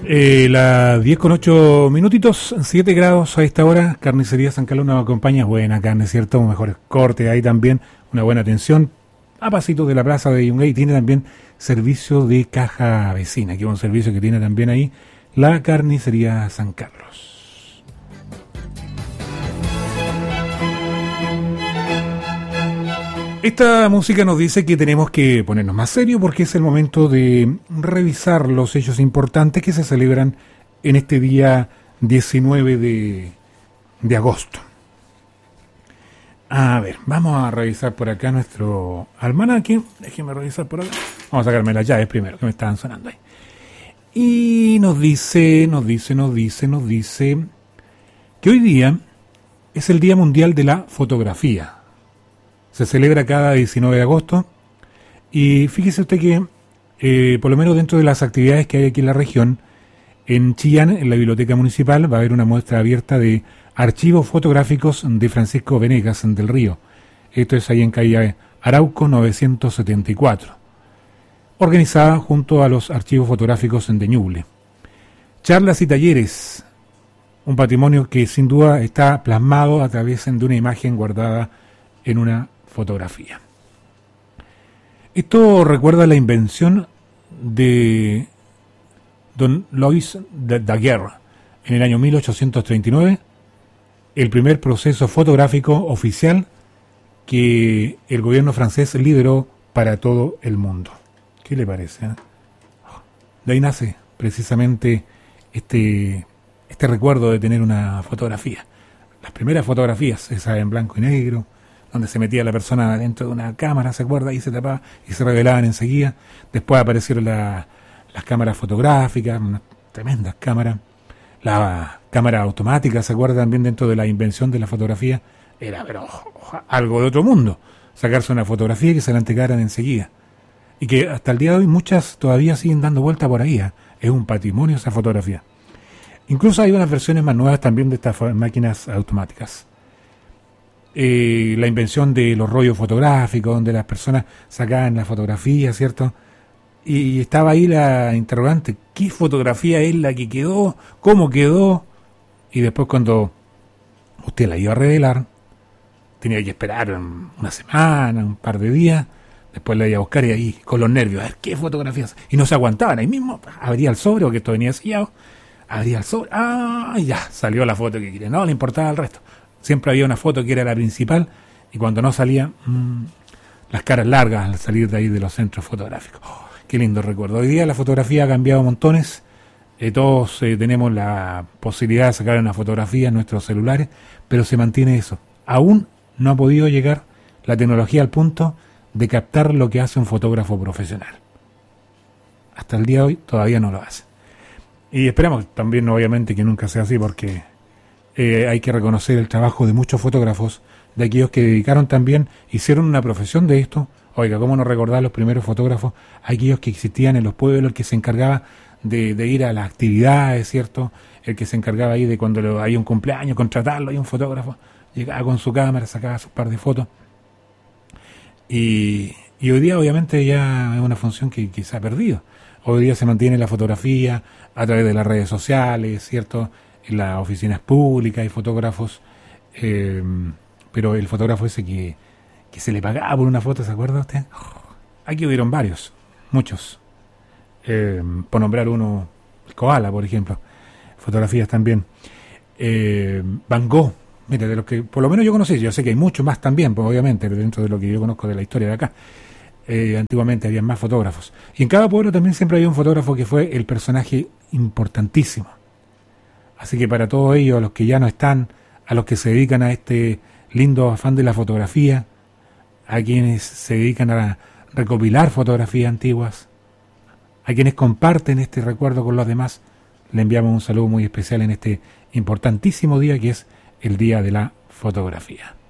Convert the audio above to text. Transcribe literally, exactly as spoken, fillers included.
Eh, las diez con ocho minutitos, siete grados a esta hora. Carnicería San Carlos nos acompaña. Buena carne, ¿cierto? Mejores cortes ahí también. Una buena atención. A pasitos de la plaza de Yungay. Tiene también servicio de caja vecina, que es un servicio que tiene también ahí la Carnicería San Carlos. Esta música nos dice que tenemos que ponernos más serios porque es el momento de revisar los hechos importantes que se celebran en este día diecinueve de, de agosto. A ver, vamos a revisar por acá nuestro almanaque. Déjenme revisar por acá. Vamos a sacarme las llaves primero, que me estaban sonando ahí. Y nos dice, nos dice, nos dice, nos dice que hoy día es el Día Mundial de la Fotografía. Se celebra cada diecinueve de agosto y fíjese usted que eh, por lo menos dentro de las actividades que hay aquí en la región, en Chillán, en la Biblioteca Municipal, va a haber una muestra abierta de archivos fotográficos de Francisco Venegas del Río. Esto es ahí en calle Arauco novecientos setenta y cuatro, organizada junto a los archivos fotográficos de Ñuble. Charlas y talleres, un patrimonio que sin duda está plasmado a través de una imagen guardada en una fotografía. Esto recuerda la invención de don Louis Daguerre en el año mil ochocientos treinta y nueve, el primer proceso fotográfico oficial que el gobierno francés lideró para todo el mundo. ¿Qué le parece? Eh? De ahí nace precisamente este, este recuerdo de tener una fotografía. Las primeras fotografías, esas en blanco y negro, donde se metía la persona dentro de una cámara, ¿se acuerda? Y se tapaba y se revelaban enseguida. Después aparecieron la, las cámaras fotográficas, unas tremendas cámaras. La cámara automática, ¿se acuerda? También dentro de la invención de la fotografía. Era pero algo de otro mundo. Sacarse una fotografía y que se la entregaran enseguida. Y que hasta el día de hoy muchas todavía siguen dando vuelta por ahí. ¿eh? Es un patrimonio esa fotografía. Incluso hay unas versiones más nuevas también de estas máquinas automáticas. Eh, la invención de los rollos fotográficos, donde las personas sacaban la fotografía, ¿cierto? Y, y estaba ahí la interrogante, ¿qué fotografía es la que quedó? ¿Cómo quedó? Y después cuando usted la iba a revelar, tenía que esperar una semana, un par de días, después la iba a buscar y ahí con los nervios, a ver qué fotografías, y no se aguantaban, ahí mismo abría el sobre, porque esto venía sellado, abría el sobre, ah, ya, salió la foto que quería, no le importaba el resto. Siempre había una foto que era la principal y cuando no salía, mmm, las caras largas al salir de ahí de los centros fotográficos. Oh, qué lindo recuerdo. Hoy día la fotografía ha cambiado montones. Eh, todos eh, tenemos la posibilidad de sacar una fotografía en nuestros celulares, pero se mantiene eso. Aún no ha podido llegar la tecnología al punto de captar lo que hace un fotógrafo profesional. Hasta el día de hoy todavía no lo hace. Y esperamos también, obviamente, que nunca sea así porque... Eh, hay que reconocer el trabajo de muchos fotógrafos, de aquellos que dedicaron también, hicieron una profesión de esto. Oiga, ¿cómo no recordar los primeros fotógrafos? Aquellos que existían en los pueblos, el que se encargaba de, de ir a las actividades, ¿cierto? El que se encargaba ahí de cuando lo, hay un cumpleaños, contratarlo, hay un fotógrafo, llegaba con su cámara, sacaba sus par de fotos. Y, y hoy día obviamente ya es una función que, que se ha perdido. Hoy día se mantiene la fotografía a través de las redes sociales, ¿cierto? En las oficinas públicas hay fotógrafos, eh, pero el fotógrafo ese que, que se le pagaba por una foto, ¿se acuerda usted? Oh, aquí hubieron varios, muchos. Eh, por nombrar uno, el Koala, por ejemplo. Fotografías también. Eh, Van Gogh, mire, de los que por lo menos yo conocí, yo sé que hay muchos más también, pues, obviamente, pero dentro de lo que yo conozco de la historia de acá. Eh, antiguamente había más fotógrafos. Y en cada pueblo también siempre había un fotógrafo que fue el personaje importantísimo. Así que para todos ellos, a los que ya no están, a los que se dedican a este lindo afán de la fotografía, a quienes se dedican a recopilar fotografías antiguas, a quienes comparten este recuerdo con los demás, le enviamos un saludo muy especial en este importantísimo día que es el Día de la Fotografía.